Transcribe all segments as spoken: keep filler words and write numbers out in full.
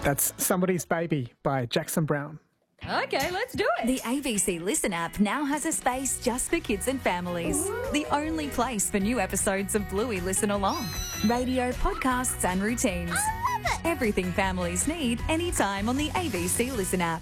That's Somebody's Baby by Jackson Browne. Okay, let's do it. The A B C Listen app now has a space just for kids and families. Ooh. The only place for new episodes of Bluey Listen Along. Radio, podcasts and routines. I love it. Everything families need anytime on the A B C Listen app.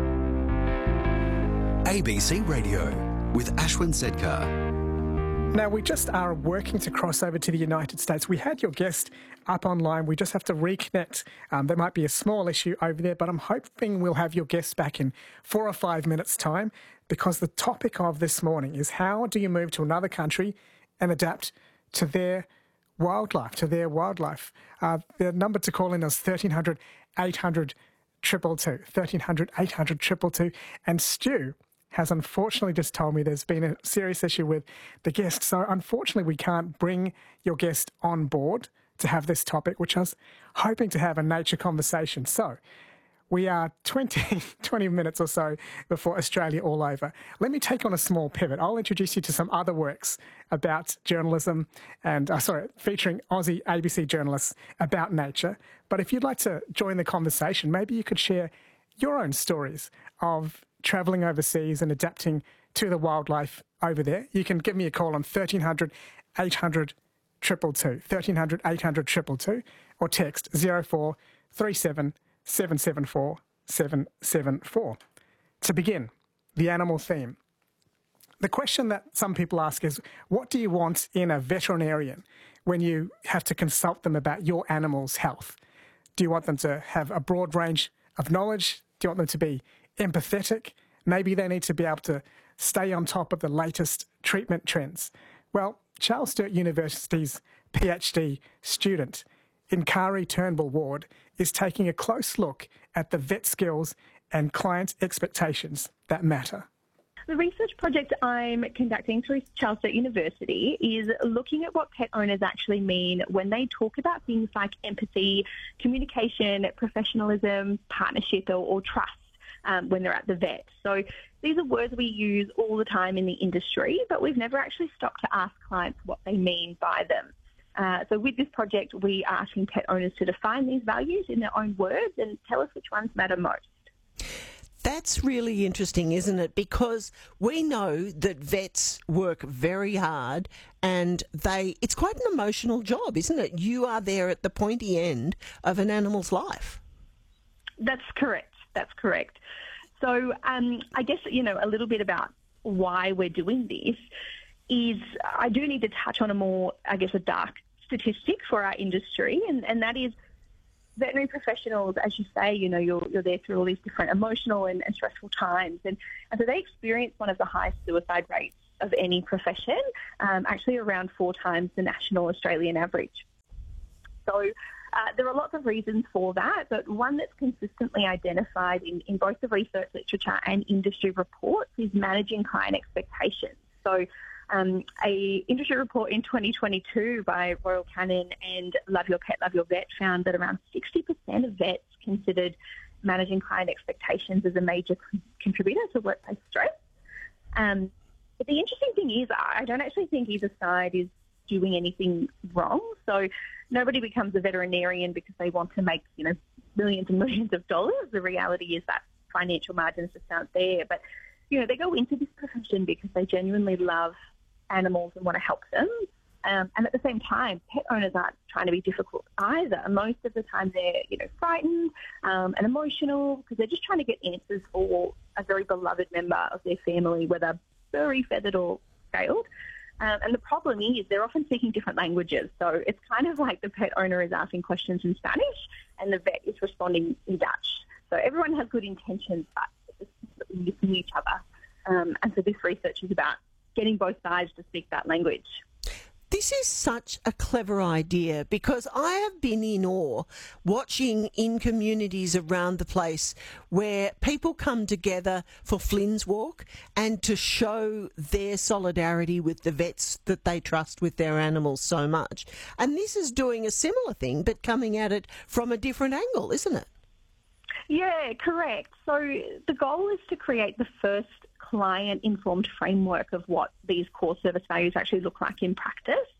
A B C Radio with Ashwin Sedkar. Now, we just are working to cross over to the United States. We had your guest up online. We just have to reconnect. Um, there might be a small issue over there, but I'm hoping we'll have your guest back in four or five minutes' time, because the topic of this morning is how do you move to another country and adapt to their wildlife, to their wildlife. Uh, the number to call in is thirteen hundred, eight hundred, two two two, thirteen hundred, eight hundred, two two two. And Stu has unfortunately just told me there's been a serious issue with the guest. So unfortunately, we can't bring your guest on board to have this topic, which I was hoping to have a nature conversation. So we are twenty, twenty minutes or so before Australia all over. Let me take on a small pivot. I'll introduce you to some other works about journalism and, uh, sorry, featuring Aussie A B C journalists about nature. But if you'd like to join the conversation, maybe you could share your own stories of travelling overseas and adapting to the wildlife over there. You can give me a call on thirteen hundred, eight hundred, two two two, thirteen hundred, eight hundred, two two two, or text zero four three seven, seven seven four, seven seven four. To begin, the animal theme. The question that some people ask is, what do you want in a veterinarian when you have to consult them about your animal's health? Do you want them to have a broad range of knowledge? Do you want them to be empathetic? Maybe they need to be able to stay on top of the latest treatment trends. Well, Charles Sturt University's PhD student, Inkari Turnbull Ward, is taking a close look at the vet skills and client expectations that matter. The research project I'm conducting through Charles Sturt University is looking at what pet owners actually mean when they talk about things like empathy, communication, professionalism, partnership, or, or trust um, when they're at the vet. So these are words we use all the time in the industry, but we've never actually stopped to ask clients what they mean by them. Uh, so with this project, we are asking pet owners to define these values in their own words and tell us which ones matter most. That's really interesting, isn't it? Because we know that vets work very hard and they it's quite an emotional job, isn't it? You are there at the pointy end of an animal's life. That's correct. That's correct. So um, I guess, you know, a little bit about why we're doing this is I do need to touch on a more, I guess, a dark statistic for our industry, and, and that is veterinary professionals, as you say, you know, you're, you're there through all these different emotional and, and stressful times. And, and so they experience one of the highest suicide rates of any profession, um, actually around four times the national Australian average. So uh, there are lots of reasons for that, but one that's consistently identified in, in both the research literature and industry reports is managing client expectations. So Um, a industry report in twenty twenty-two by Royal Canin and Love Your Pet, Love Your Vet found that around sixty percent of vets considered managing client expectations as a major con- contributor to workplace stress. Um, but the interesting thing is I don't actually think either side is doing anything wrong. So nobody becomes a veterinarian because they want to make, you know, millions and millions of dollars. The reality is that financial margins just aren't there. But, you know, they go into this profession because they genuinely love animals and want to help them. Um, and at the same time, pet owners aren't trying to be difficult either. Most of the time they're, you know, frightened um, and emotional because they're just trying to get answers for a very beloved member of their family, whether furry, feathered or scaled. Um, and the problem is they're often speaking different languages. So it's kind of like the pet owner is asking questions in Spanish and the vet is responding in Dutch. So everyone has good intentions, but it's just missing each other. Um, and so this research is about getting both sides to speak that language. This is such a clever idea because I have been in awe watching in communities around the place where people come together for Flynn's Walk and to show their solidarity with the vets that they trust with their animals so much. And this is doing a similar thing but coming at it from a different angle, isn't it? Yeah, correct. So the goal is to create the first client-informed framework of what these core service values actually look like in practice.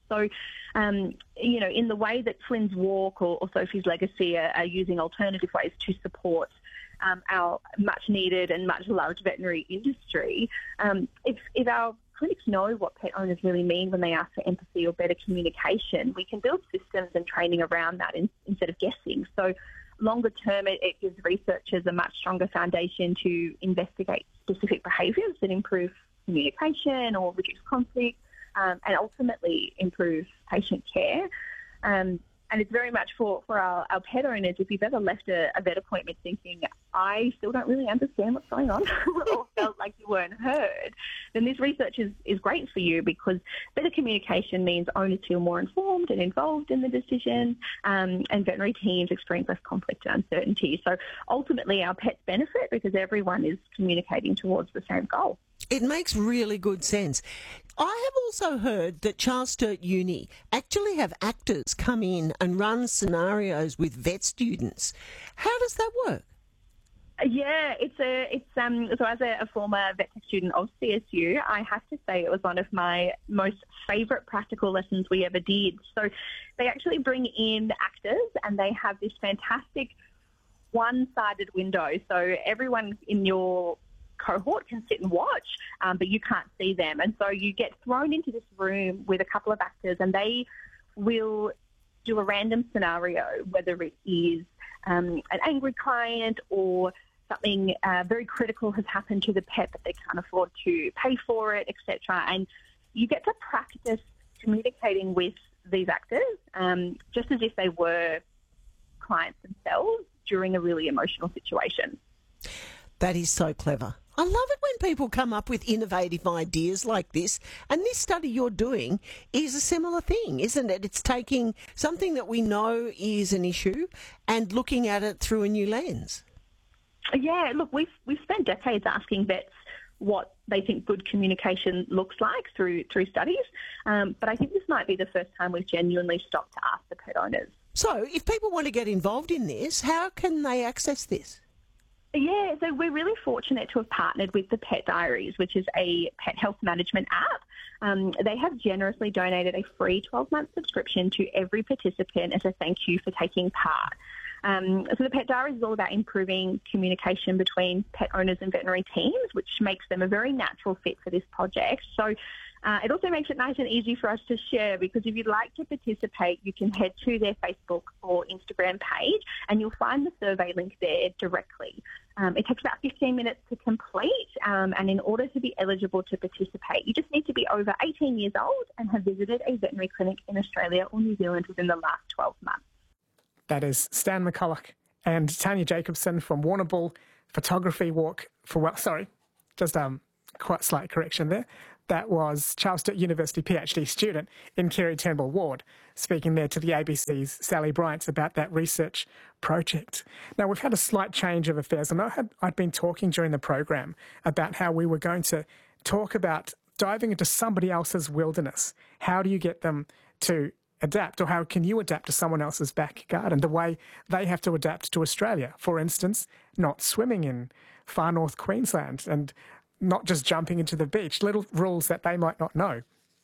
So, um, you know, in the way that Flynn's Walk or, or Sophie's Legacy are, are using alternative ways to support um, our much-needed and much-loved veterinary industry, um, if, if our clinics know what pet owners really mean when they ask for empathy or better communication, we can build systems and training around that in, instead of guessing. So longer term, it, it gives researchers a much stronger foundation to investigate specific behaviours that improve communication or reduce conflict um, and ultimately improve patient care. Um, And it's very much for, for our, our pet owners, if you've ever left a, a vet appointment thinking, I still don't really understand what's going on or felt like you weren't heard, then this research is, is great for you because better communication means owners feel more informed and involved in the decision um, and veterinary teams experience less conflict and uncertainty. So ultimately our pets benefit because everyone is communicating towards the same goal. It makes really good sense. I have also heard that Charles Sturt Uni actually have actors come in and run scenarios with vet students. How does that work? Yeah, it's a it's um so as a, a former vet tech student of C S U, I have to say it was one of my most favourite practical lessons we ever did. So they actually bring in actors and they have this fantastic one-sided window. So everyone in your cohort can sit and watch, um, but you can't see them. And so you get thrown into this room with a couple of actors and they will do a random scenario, whether it is um, an angry client or something uh, very critical has happened to the pet but they can't afford to pay for it, et cetera. And you get to practice communicating with these actors um, just as if they were clients themselves during a really emotional situation. That is so clever. I love it when people come up with innovative ideas like this. And this study you're doing is a similar thing, isn't it? It's taking something that we know is an issue and looking at it through a new lens. Yeah, look, we've, we've spent decades asking vets what they think good communication looks like through through studies. Um, but I think this might be the first time we've genuinely stopped to ask the pet owners. So if people want to get involved in this, how can they access this? Yeah, so we're really fortunate to have partnered with the Pet Diaries, which is a pet health management app. Um, they have generously donated a free twelve-month subscription to every participant as a thank you for taking part. Um, so the Pet Diaries is all about improving communication between pet owners and veterinary teams, which makes them a very natural fit for this project. So uh, it also makes it nice and easy for us to share because if you'd like to participate, you can head to their Facebook or Instagram page and you'll find the survey link there directly. Um, it takes about fifteen minutes to complete um, and in order to be eligible to participate, you just need to be over eighteen years old and have visited a veterinary clinic in Australia or New Zealand within the last twelve months. That is Stan McCulloch and Tanya Jacobson from Warrnambool Photography Walk for well. Sorry, just um, quite slight correction there. That was Charles Sturt University PhD student in Kerry Turnbull Ward, speaking there to the A B C's Sally Bryant about that research project. Now, we've had a slight change of affairs, and I had, I'd been talking during the program about how we were going to talk about diving into somebody else's wilderness. How do you get them to adapt, or how can you adapt to someone else's back garden, the way they have to adapt to Australia? For instance, not swimming in far north Queensland and not just jumping into the beach, little rules that they might not know.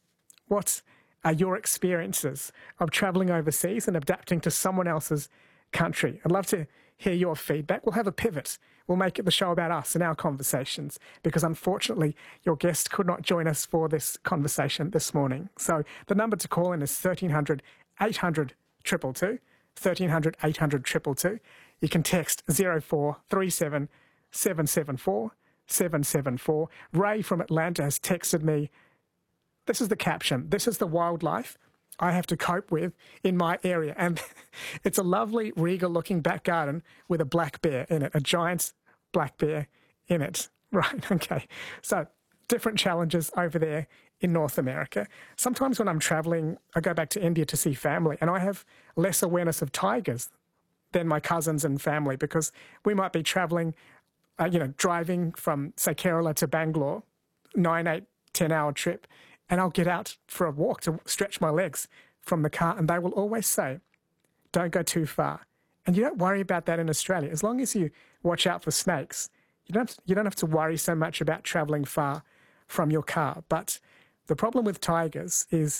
What are your experiences of travelling overseas and adapting to someone else's country? I'd love to hear your feedback. We'll have a pivot. We'll make it the show about us and our conversations because unfortunately your guest could not join us for this conversation this morning. So the number to call in is thirteen hundred, eight hundred, two two two, thirteen hundred, eight hundred, two two two. You can text zero four three seven, seven seven four, seven seven four. Ray from Atlanta has texted me. This is the caption. This is the wildlife I have to cope with in my area. And it's a lovely, regal-looking back garden with a black bear in it, a giant black bear in it. Right, okay. So different challenges over there in North America. Sometimes when I'm travelling, I go back to India to see family, and I have less awareness of tigers than my cousins and family because we might be travelling, uh, you know, driving from, say, Kerala to Bangalore, nine, eight, ten-hour trip, and I'll get out for a walk to stretch my legs from the car, and they will always say, don't go too far. And you don't worry about that in Australia. As long as you watch out for snakes, you don't have to, you don't have to worry so much about travelling far from your car. But the problem with tigers is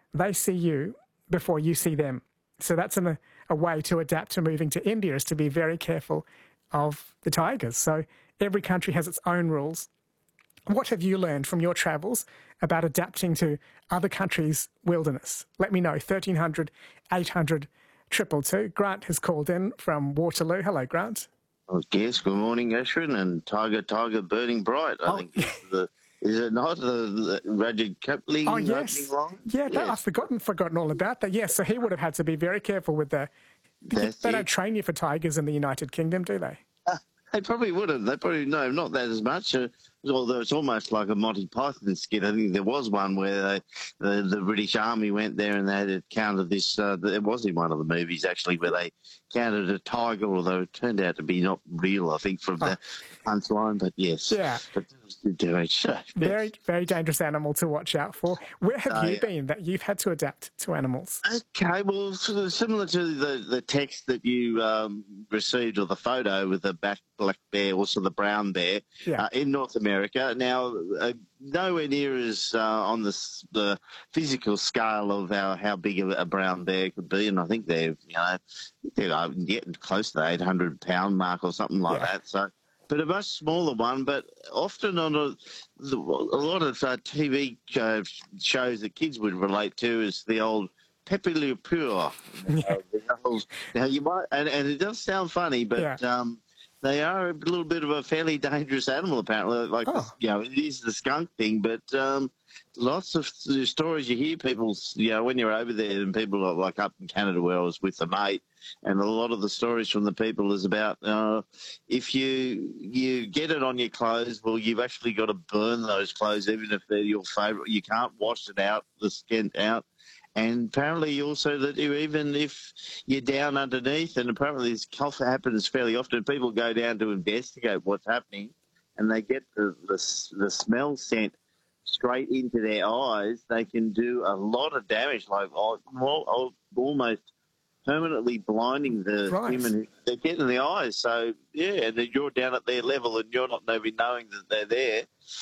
they see you before you see them. So that's an, a way to adapt to moving to India, is to be very careful of the tigers. So every country has its own rules. What have you learned from your travels about adapting to other countries' wilderness? Let me know. thirteen hundred, eight hundred, two two two. Grant has called in from Waterloo. Hello, Grant. Oh, yes, good morning, Ashwin, and Tiger, Tiger, Burning Bright. I Oh. think it's the, is it not the, the Rudyard Kipling? Oh, yes. Wrong? Yeah, that, Yes. I've forgotten, forgotten all about that. Yes, so he would have had to be very careful with the... That's they it. don't train you for tigers in the United Kingdom, do they? They probably wouldn't. They probably, no, not that as much. Uh, although it's almost like a Monty Python skit. I think there was one where they, the, the British Army went there and they had counted this, uh, it was in one of the movies actually, where they counted a tiger, although it turned out to be not real, I think, from the punchline, but yes. Yeah. But it was the direction. Very, very dangerous animal to watch out for. Where have Oh, you yeah. been that you've had to adapt to animals? Okay, well, sort of similar to the, the text that you um, received, or the photo with the back black bear, also the brown bear, Yeah. uh, in North America. Now, uh, nowhere near as uh, on the, s- the physical scale of our, how big a, a brown bear could be, and I think they're, you know, they're uh, getting close to the eight hundred pound mark or something like Yeah. that. So, but a much smaller one, but often on a, the, a lot of uh, T V uh, shows that kids would relate to is the old Pepe Le Pew. Uh, the old- now you might, and, and it does sound funny, but Yeah. um, they are a little bit of a fairly dangerous animal, apparently. Like, Oh. this, you know, it is the skunk thing, but um, lots of the stories you hear, people, you know, when you're over there, and people are like up in Canada where I was with a mate, and a lot of the stories from the people is about uh, if you you get it on your clothes, well, you've actually got to burn those clothes, even if they're your favourite. You can't wash it out, the skin out. And apparently also that you, even if you're down underneath, and apparently this cough happens fairly often, people go down to investigate what's happening, and they get the, the, the smell sent straight into their eyes, they can do a lot of damage, like al- al- almost permanently blinding the Right. human. They're getting the eyes. So, yeah, and then you're down at their level and you're not maybe knowing that they're there.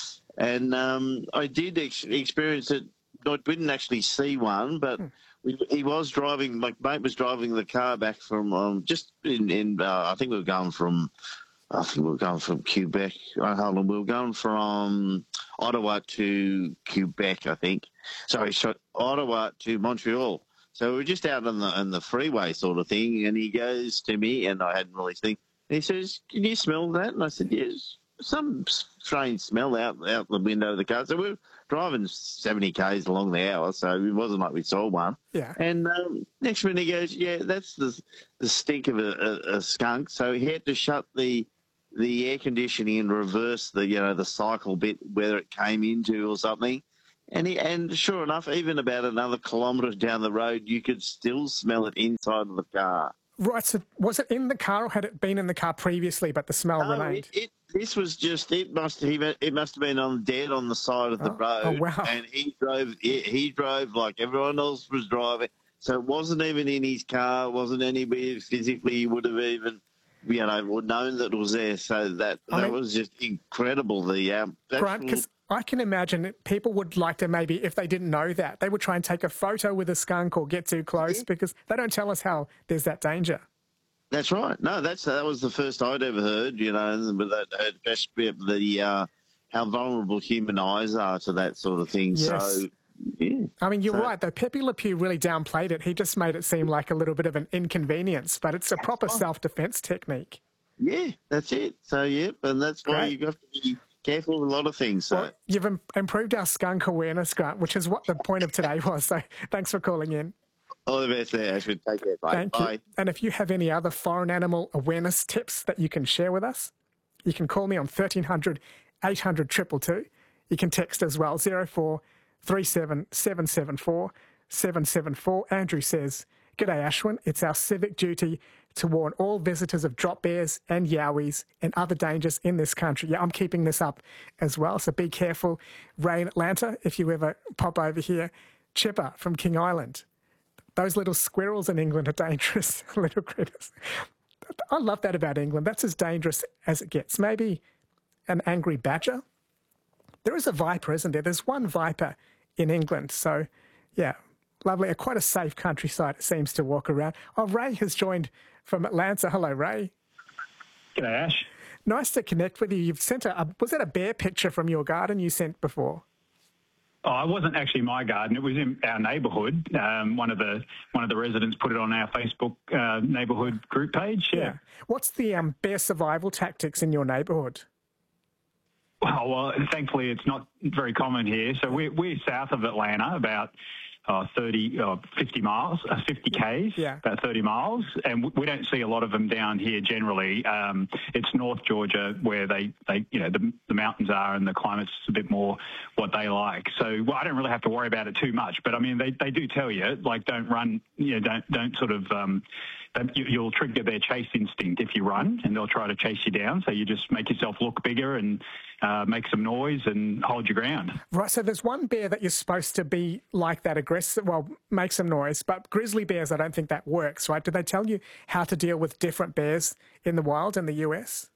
And um, I did ex- experience it. I didn't actually see one, but we, he was driving, my mate was driving the car back from um, just in, in uh, I think we were going from, I think we were going from Quebec. Oh, hold on, we were going from Ottawa to Quebec, I think. Sorry, so Ottawa to Montreal. So we were just out on the on the freeway sort of thing, and he goes to me, and I hadn't really seen. And he says, "Can you smell that?" And I said, "Yes." Some strange smell out out the window of the car. So we were driving seventy k's along the hour, so it wasn't like we saw one. Yeah. And um, next minute he goes, "Yeah, that's the the stink of a, a, a skunk." So he had to shut the the air conditioning and reverse the you know the cycle bit whether it came into or something. And he, and sure enough, even about another kilometre down the road, you could still smell it inside of the car. Right, so was it in the car or had it been in the car previously, but the smell No, remained? it, it, this was just it must he it must have been on dead on the side of the Oh, road. oh, wow. And he drove he, he drove like everyone else was driving, so it wasn't even in his car. It wasn't anywhere physically. He would have even you know would known that it was there. So that I that mean- was just incredible. The um, Grant, actual- because I can imagine people would like to maybe, if they didn't know that, they would try and take a photo with a skunk or get too close because they don't tell us how there's that danger. That's right. No, that's that was the first I'd ever heard. You know, with that especially the uh, how vulnerable human eyes are to that sort of thing. Yes. So, yeah. I mean, you're So- right, though. Pepe Le Pew really downplayed it. He just made it seem like a little bit of an inconvenience, but it's a proper self-defense technique. Yeah, that's it. So, yep, and that's why Great. you have to be careful with a lot of things. So, Well, you've im- improved our skunk awareness, Grant, which is what the point of today was. So thanks for calling in. all the best there, Ashwin. Take care. Bye. Thank Bye. you. And if you have any other foreign animal awareness tips that you can share with us, you can call me on thirteen hundred, eight hundred, two two two. You can text as well, zero four three seven, seven seven four, seven seven four. Andrew says, "G'day, Ashwin. It's our civic duty to warn all visitors of drop bears and yowies and other dangers in this country." Yeah, I'm keeping this up as well, so be careful. Ray in Atlanta, if you ever pop over here. Chipper from King Island. Those little squirrels in England are dangerous, little critters. I love that about England. That's as dangerous as it gets. Maybe an angry badger. There is a viper, isn't there? There's one viper in England. So, yeah, Lovely. Quite a safe countryside, it seems, to walk around. Oh, Ray has joined from Atlanta. Hello, Ray. G'day, Ash. Nice to connect with you. You've sent a, a was that a bear picture from your garden you sent before? Oh, it wasn't actually my garden. It was in our neighbourhood. Um, one of the one of the residents put it on our Facebook uh, neighbourhood group page. Yeah. Yeah. What's the um, bear survival tactics in your neighbourhood? Well, well, thankfully it's not very common here. So we're, we're south of Atlanta, about uh, thirty, uh, fifty miles, uh, fifty Ks, Yeah. about thirty miles, and we- we don't see a lot of them down here generally. Um, it's North Georgia where they, they you know, the, the mountains are and the climate's a bit more what they like. So well, I don't really have to worry about it too much. But I mean, they, they do tell you, like, don't run, you know, don't don't sort of. Um, you- You'll trigger their chase instinct if you run, and they'll try to chase you down. So you just make yourself look bigger and uh, make some noise and hold your ground. Right, so there's one bear that you're supposed to be like that aggressive, well, make some noise, but grizzly bears, I don't think that works, right? Do they tell you how to deal with different bears in the wild in the U S?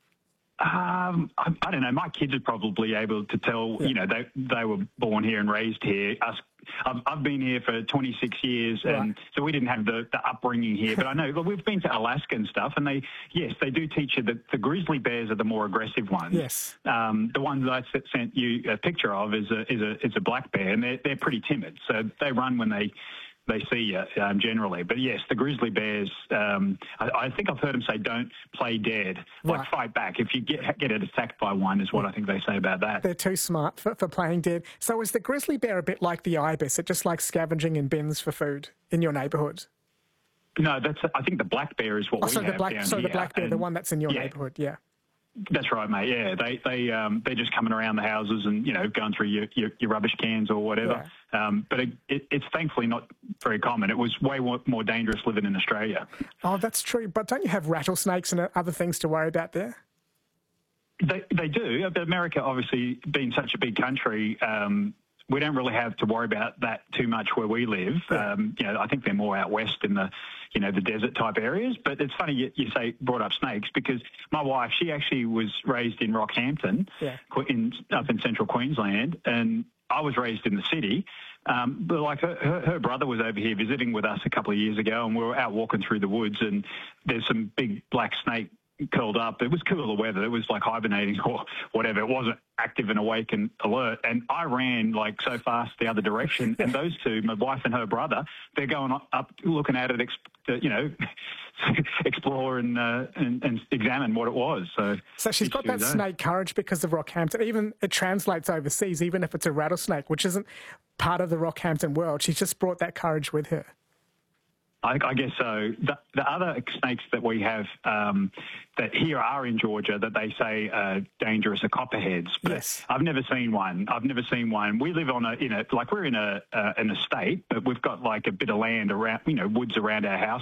Um, I, I don't know. My kids are probably able to tell. Yeah. You know, they they were born here and raised here. Us, I've, I've been here for twenty-six years, and Right. so we didn't have the, the upbringing here. But I know look, we've been to Alaska and stuff, and they yes, they do teach you that the grizzly bears are the more aggressive ones. Yes. Um, the ones that I s- sent you a picture of is a is a is a black bear, and they're they're pretty timid, so they run when they. They see you um, generally. But yes, the grizzly bears, um, I, I think I've heard them say don't play dead, like Right. fight back. If you get get attacked by one is what I think they say about that. They're too smart for, for playing dead. So is the grizzly bear a bit like the ibis? It just likes scavenging in bins for food in your neighbourhood? No, that's I think the black bear is what Oh, we so have the black, down so here. the black bear, the and- one that's in your yeah. neighbourhood, yeah. That's right, mate. Yeah, they they um, they're just coming around the houses and you know going through your your, your rubbish cans or whatever. Um, but it, it, it's thankfully not very common. It was way more, more dangerous living in Australia. Oh, that's true. But don't you have rattlesnakes and other things to worry about there? They they do. But America, obviously, being such a big country, um, we don't really have to worry about that too much where we live. Yeah. Um, you know, I think they're more out west in the, you know, the desert type areas. But it's funny you, you say brought up snakes because my wife, she actually was raised in Rockhampton, Yeah. qu- in up in central Queensland, and I was raised in the city. Um, but like her, her, her brother was over here visiting with us a couple of years ago, and we were out walking through the woods, and there's some big black snake curled up. It was cooler weather. It was like hibernating or whatever. It wasn't active and awake and alert. And I ran like so fast the other direction. And those two, my wife and her brother, they're going up looking at it, exp- you know, explore and, uh, and and examine what it was. So, So she's each got to that his own. snake courage because of Rockhampton. Even it translates overseas, even if it's a rattlesnake, which isn't part of the Rockhampton world. She's just brought that courage with her. I, I guess so. The, the other snakes that we have um, that here are in Georgia that they say are dangerous are copperheads. But Yes. I've never seen one. I've never seen one. We live on a, in a like we're in a uh, an estate, but we've got like a bit of land around, you know, woods around our house.